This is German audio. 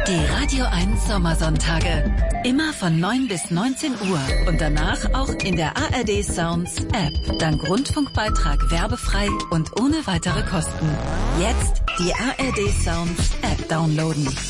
Die Radio 1 Sommersonntage. Immer von 9 bis 19 Uhr und danach auch in der ARD Sounds App. Dank Rundfunkbeitrag werbefrei und ohne weitere Kosten. Jetzt die ARD Sounds App downloaden.